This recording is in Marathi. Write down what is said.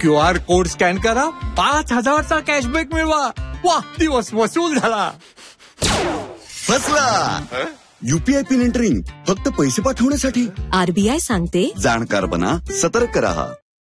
QR कोड स्कॅन करा, 5,000चा कॅशबॅक मिळवा. वा, दिवस वसूल झाला. फसला. UPI पिन एंटरिंग फक्त पैसे पाठवण्यासाठी. RBI सांगते, जाणकार बना, सतर्क रहा.